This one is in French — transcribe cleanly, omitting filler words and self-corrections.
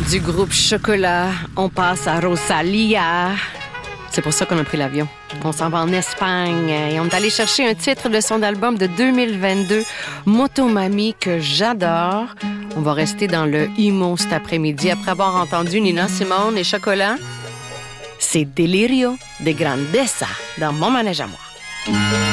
Du groupe Chocolat, on passe à Rosalia. C'est pour ça qu'on a pris l'avion. On s'en va en Espagne et on est allé chercher un titre de son album de 2022, Motomami, que j'adore. On va rester dans le emo cet après-midi après avoir entendu Nina Simone et Chocolat. C'est Delirio de Grandeza dans Mon manège à moi.